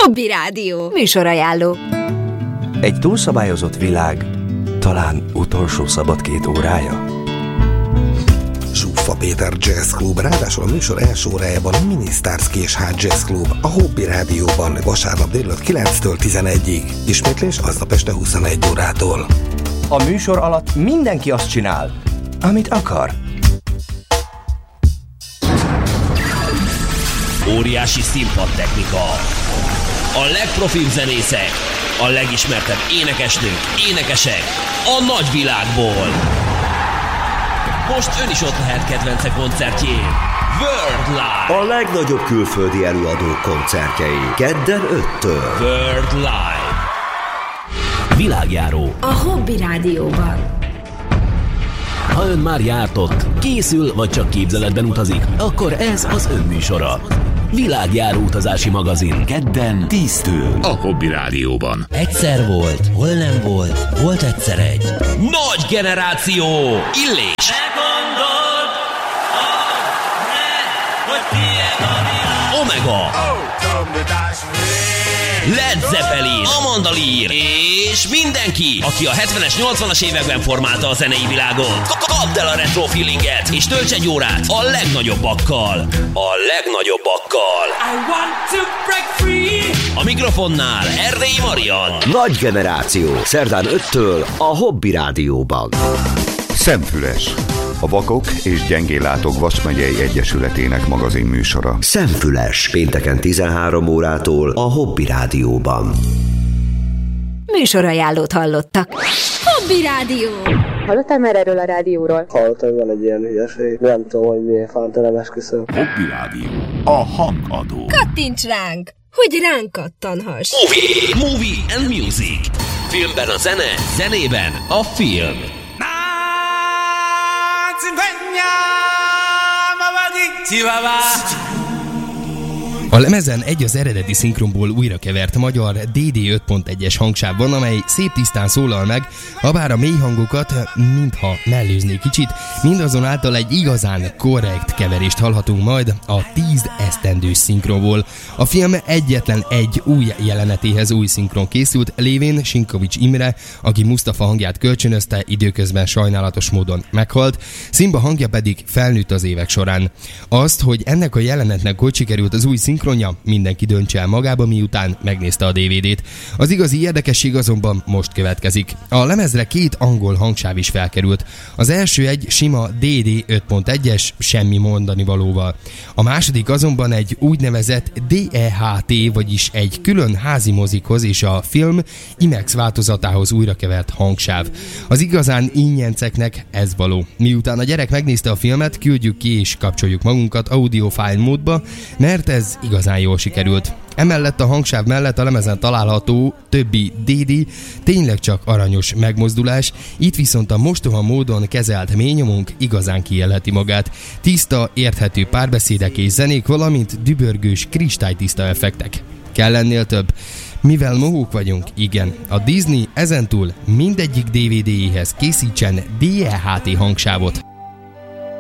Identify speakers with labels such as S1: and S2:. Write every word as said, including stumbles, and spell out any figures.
S1: Hobby Rádió. Műsorajánló.
S2: Egy túlszabályozott világ talán utolsó szabad két órája.
S3: Zsuffa Péter Jazz Club, ráadásul a műsor első órájában a Mini Stars Késház Jazz Club, a Hobby Rádióban vasárnap délután kilenctől tizenegyig. Ismétlés aznap este huszonegy órától.
S2: A műsor alatt mindenki azt csinál, amit akar.
S4: Óriási színpadtechnika. A legprofibb zenészek, a legismertebb énekesnők, énekesek a nagyvilágból. Most ön is ott lehet kedvence koncertjén. World Live.
S5: A legnagyobb külföldi előadók koncertjei. Kedden öttől.
S4: World Live. Világjáró.
S1: A Hobby Rádióban.
S4: Ha ön már járt ott, készül vagy csak képzeletben utazik, akkor ez az ön műsora. Világjáró utazási magazin. Kedden tíztől. A Hobby Rádióban.
S6: Egyszer volt, hol nem volt, volt egyszer egy.
S4: Nagy generáció. Illés.
S7: Elgondold, hogy tiéd a világ.
S4: Omega. Led Zeppelin, Amanda Lear és mindenki, aki a hetvenes, nyolcvanas években formálta a zenei világot. Kapd el a retro feelinget, és tölts egy órát a legnagyobbakkal. A legnagyobbakkal.
S7: I want to break free.
S4: A mikrofonnál Erdélyi Marian.
S5: Nagy generáció. Szerdán öttől a Hobby Rádióban.
S8: Szemfüles. A Vakok és Gyengéllátók Vas megyei Egyesületének magazin műsora.
S5: Szemfüles. Pénteken tizenhárom órától a Hobby Rádióban.
S1: Műsorajánlót hallottak. Hobby Rádió.
S9: Hallottál már erről a rádióról?
S10: Hallottam, van egy ilyen hülyeség. Nem tudom, hogy miért fánt, nem esküszöm.
S4: Hobby Rádió. A hangadó.
S1: Kattints ránk, hogy ránk kattanhass.
S4: Movie, movie and music. Filmben a zene, zenében a film.
S11: A lemezen egy az eredeti szinkronból újrakevert magyar dé dé öt pont egyes hangsáv van, amely szép tisztán szólal meg, habár a mély hangokat, mintha mellőzné kicsit, mindazonáltal egy igazán korrekt keverést hallhatunk majd a tíz esztendős szinkronból. A film egyetlen egy új jelenetéhez új szinkron készült, lévén Sinkovics Imre, aki Mustafa hangját kölcsönözte, időközben sajnálatos módon meghalt, Szimba hangja pedig felnőtt az évek során. Azt, hogy ennek a jelenetnek hogy sikerült az új szinkronja, mindenki döntse el magába, miután megnézte a dé vé dét. Az igazi érdekesség azonban most következik. A lemezre két angol hangsáv is felkerült. Az első egy sima dé dé öt pont egyes, semmi mondani valóval. A második azonban egy úgynevezett dé e há té, vagyis egy külön házi mozikhoz és a film IMAX változatához újrakevert hangsáv. Az igazán ingyenceknek ez való. Miután a gyerek megnézte a filmet, küldjük ki és kapcsoljuk magunkat audiofile módba, mert ez igazán jól sikerült. Emellett a hangsáv mellett a lemezen található többi dé dé tényleg csak aranyos megmozdulás, itt viszont a mostoha módon kezelt mélynyomunk igazán kiélheti magát. Tiszta, érthető párbeszédek és zenék, valamint dübörgős, kristálytiszta effektek. Kell ennél több? Mivel mohók vagyunk, igen, a Disney ezentúl mindegyik dé vé déjéhez készítsen dé e há té hangsávot.